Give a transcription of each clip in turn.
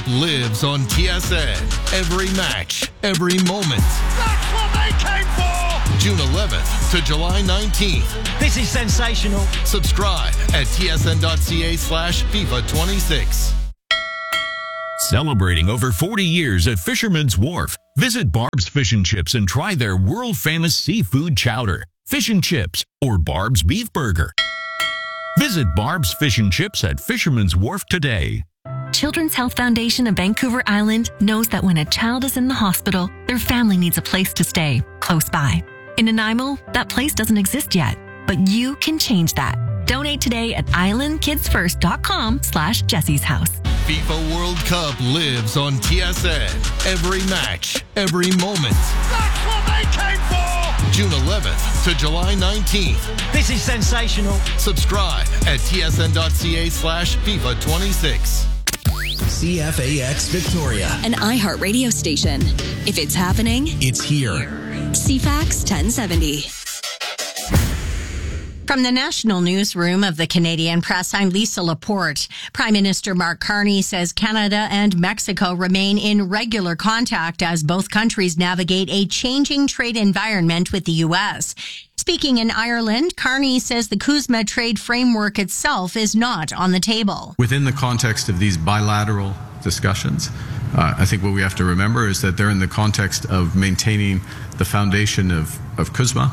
lives on TSN. Every match, every moment. That's what they came for! June 11th to July 19th. This is sensational. Subscribe at tsn.ca/FIFA26. Celebrating over 40 years at Fisherman's Wharf. Visit Barb's Fish and Chips and try their world-famous seafood chowder, fish and chips, or Barb's Beef Burger. Visit Barb's Fish and Chips at Fisherman's Wharf today. Children's Health Foundation of Vancouver Island knows that when a child is in the hospital, their family needs a place to stay close by. In Nanaimo, that place doesn't exist yet, but you can change that. Donate today at islandkidsfirst.com/Jessie's House. FIFA World Cup lives on TSN. Every match, every moment. That's what they came for! June 11th to July 19th. This is sensational. Subscribe at tsn.ca/FIFA26. CFAX Victoria. An iHeart radio station. If it's happening, It's here. CFAX 1070. From the National Newsroom of the Canadian Press, I'm Lisa Laporte. Prime Minister Mark Carney says Canada and Mexico remain in regular contact as both countries navigate a changing trade environment with the U.S. Speaking in Ireland, Carney says the CUSMA trade framework itself is not on the table. Within the context of these bilateral discussions, I think what we have to remember is that they're in the context of maintaining the foundation of CUSMA,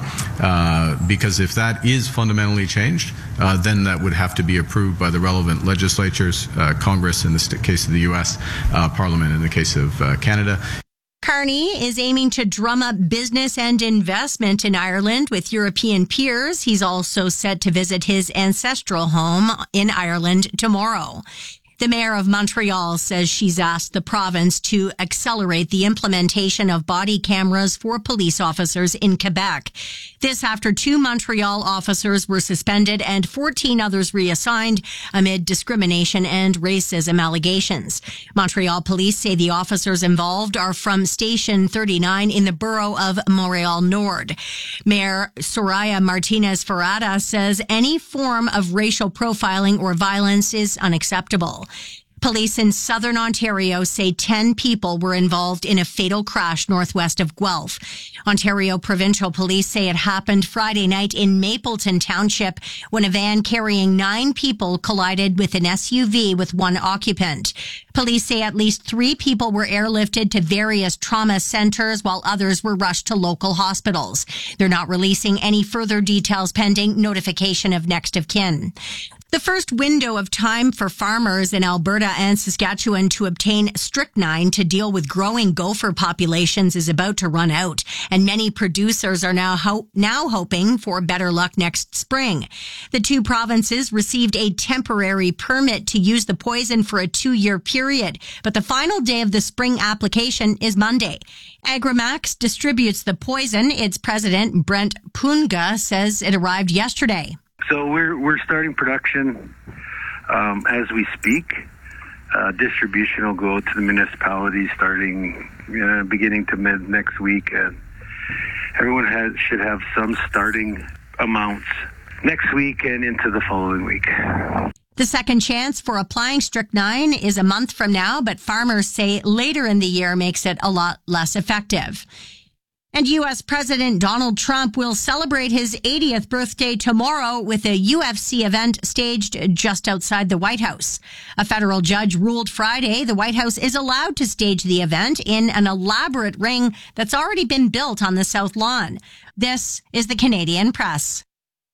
because if that is fundamentally changed, then that would have to be approved by the relevant legislatures, Congress in the case of the U.S., Parliament in the case of Canada. Carney is aiming to drum up business and investment in Ireland with European peers. He's also set to visit his ancestral home in Ireland tomorrow. The mayor of Montreal says she's asked the province to accelerate the implementation of body cameras for police officers in Quebec. This after 2 Montreal officers were suspended and 14 others reassigned amid discrimination and racism allegations. Montreal police say the officers involved are from Station 39 in the borough of Montreal Nord. Mayor Soraya Martinez Ferrada says any form of racial profiling or violence is unacceptable. Police in southern Ontario say 10 people were involved in a fatal crash northwest of Guelph. Ontario Provincial Police say it happened Friday night in Mapleton Township when a van carrying 9 people collided with an SUV with 1 occupant. Police say at least 3 people were airlifted to various trauma centers while others were rushed to local hospitals. They're not releasing any further details pending notification of next of kin. The first window of time for farmers in Alberta and Saskatchewan to obtain strychnine to deal with growing gopher populations is about to run out, and many producers are now hoping for better luck next spring. The 2 provinces received a temporary permit to use the poison for a 2-year period, but the final day of the spring application is Monday. Agrimax distributes the poison. Its president, Brent Punga, says it arrived yesterday. So we're starting production as we speak. Distribution will go to the municipalities starting beginning to mid next week, and everyone should have some starting amounts next week and into the following week. The second chance for applying strychnine is a month from now, but farmers say later in the year makes it a lot less effective. And U.S. President Donald Trump will celebrate his 80th birthday tomorrow with a UFC event staged just outside the White House. A federal judge ruled Friday the White House is allowed to stage the event in an elaborate ring that's already been built on the South Lawn. This is the Canadian Press.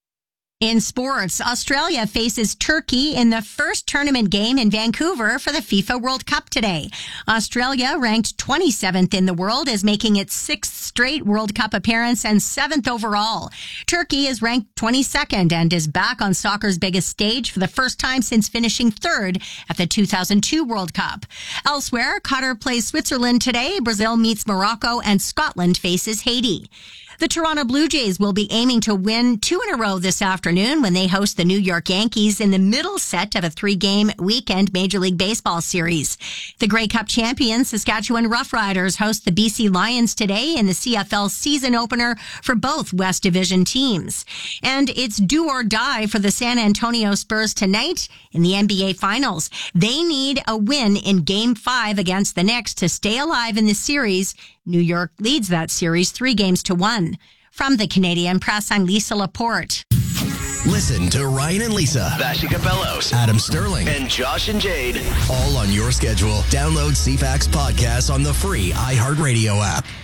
In sports, Australia faces Turkey in the first tournament game in Vancouver for the FIFA World Cup today. Australia, ranked 27th in the world, is making its 6th straight World Cup appearance and 7th overall. Turkey is ranked 22nd and is back on soccer's biggest stage for the first time since finishing 3rd at the 2002 World Cup. Elsewhere, Qatar plays Switzerland today, Brazil meets Morocco, and Scotland faces Haiti. The Toronto Blue Jays will be aiming to win 2 in a row this afternoon when they host the New York Yankees in the middle set of a 3-game weekend Major League Baseball series. The Grey Cup champions, Saskatchewan Roughriders, host the BC Lions today in the CFL season opener for both West Division teams. And it's do or die for the San Antonio Spurs tonight in the NBA Finals. They need a win in Game 5 against the Knicks to stay alive in the series. New York leads that series 3-1. From the Canadian Press, I'm Lisa Laporte. Listen to Ryan and Lisa, Vassy Capellos, Adam Sterling, and Josh and Jade. All on your schedule. Download CFAX podcasts on the free iHeartRadio app.